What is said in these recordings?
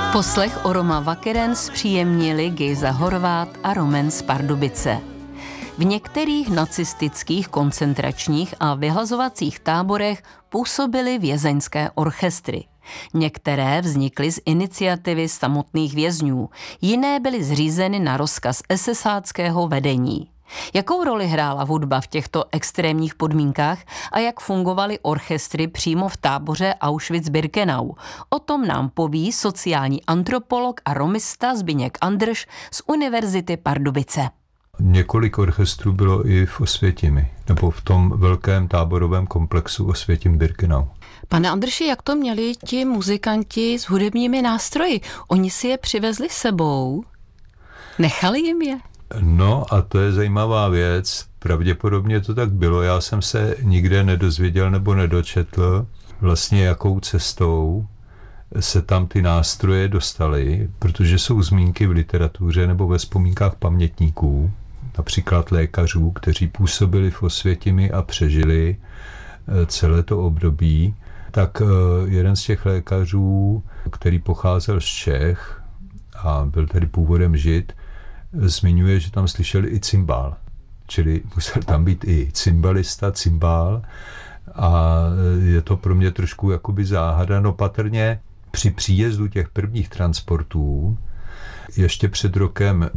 Poslech o Roma Vakeren zpříjemnili Gejza Horvát a Roman z Pardubice. V některých nacistických koncentračních a vyhlazovacích táborech působily vězeňské orchestry. Některé vznikly z iniciativy samotných vězňů, jiné byly zřízeny na rozkaz esesáckého vedení. Jakou roli hrála hudba v těchto extrémních podmínkách a jak fungovaly orchestry přímo v táboře Auschwitz-Birkenau? O tom nám poví sociální antropolog a romista Zbyněk Andrš z Univerzity Pardubice. Několik orchestrů bylo i v Osvětimi, nebo v tom velkém táborovém komplexu Osvětim-Birkenau. Pane Andrši, jak to měli ti muzikanti s hudebními nástroji? Oni si je přivezli sebou? Nechali jim je? No a to je zajímavá věc. Pravděpodobně to tak bylo. Já jsem se nikde nedozvěděl nebo nedočetl vlastně jakou cestou se tam ty nástroje dostaly, protože jsou zmínky v literatuře nebo ve vzpomínkách pamětníků, například lékařů, kteří působili v Osvětimi a přežili celé to období. Tak jeden z těch lékařů, který pocházel z Čech a byl tedy původem Žid, zmiňuje, že tam slyšeli i cymbál. Čili musel tam být i cymbalista, cymbál, a je to pro mě trošku jakoby záhada. No patrně při příjezdu těch prvních transportů ještě před rokem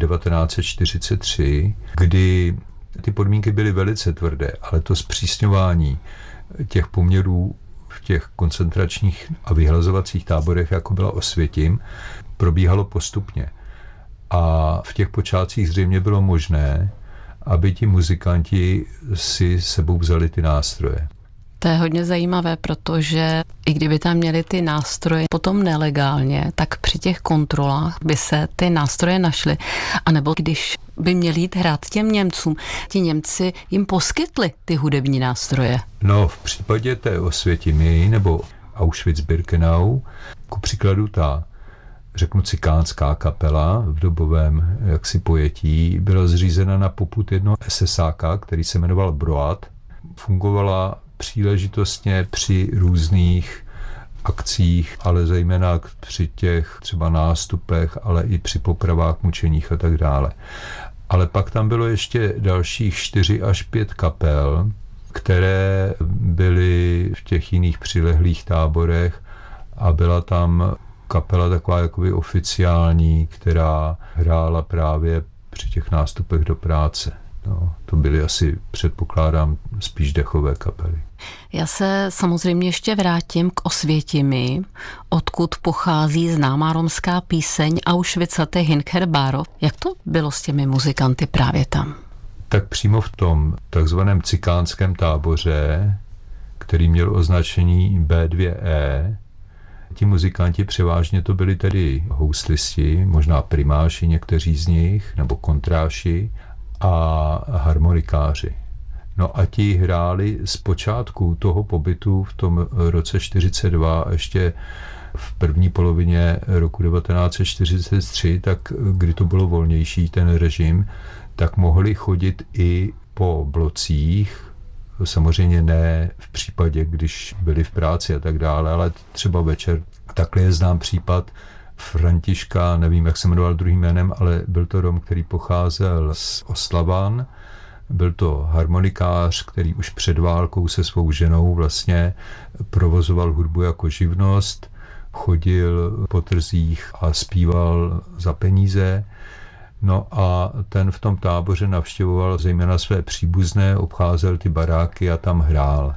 1943, kdy ty podmínky byly velice tvrdé, ale to zpřísňování těch poměrů v těch koncentračních a vyhlazovacích táborech, jako byla Osvětim, probíhalo postupně. A v těch počátcích zřejmě bylo možné, aby ti muzikanti si sebou vzali ty nástroje. To je hodně zajímavé, protože i kdyby tam měli ty nástroje potom nelegálně, tak při těch kontrolách by se ty nástroje našly. A nebo když by měli jít hrát těm Němcům, ti Němci jim poskytli ty hudební nástroje. No, v případě té Osvětimi nebo Auschwitz-Birkenau, ku příkladu ta, řeknu, cikánská kapela v dobovém jaksi pojetí byla zřízena na popud jednoho esesáka, který se jmenoval Broad. Fungovala příležitostně při různých akcích, ale zejména při těch třeba nástupech, ale i při popravách, mučeních a tak dále. Ale pak tam bylo ještě dalších 4 až 5 kapel, které byly v těch jiných přilehlých táborech a byla tam kapela taková jakoby oficiální, která hrála právě při těch nástupech do práce. No, to byly asi, předpokládám, spíš dechové kapely. Já se samozřejmě ještě vrátím k Osvětimi, odkud pochází známá romská píseň Auschwitzate Hinkerbárov. Jak to bylo s těmi muzikanty právě tam? Tak přímo v tom takzvaném cikánském táboře, který měl označení B2E, ti muzikanti převážně to byli tedy houslisti, možná primáši někteří z nich, nebo kontráši a harmonikáři. No a ti hráli z počátku toho pobytu v tom roce 42 ještě v první polovině roku 1943, tak kdy to bylo volnější ten režim, tak mohli chodit i po blocích, samozřejmě ne v případě, když byli v práci a tak dále, ale třeba večer. Takhle je znám případ Františka, nevím, jak se jmenoval druhým jménem, ale byl to Rom, který pocházel z Oslavan. Byl to harmonikář, který už před válkou se svou ženou vlastně provozoval hudbu jako živnost, chodil po trzích a zpíval za peníze. No a ten v tom táboře navštěvoval zejména své příbuzné, obcházel ty baráky a tam hrál.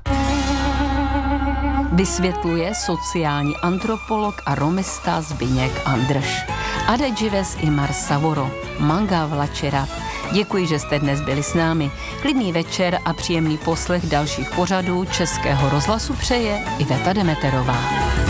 Vysvětluje sociální antropolog a romista Zbyněk Andrš. Ade Gives Imar Savoro, Manga Vlačerat. Děkuji, že jste dnes byli s námi. Klidný večer a příjemný poslech dalších pořadů Českého rozhlasu přeje Iveta Demeterová.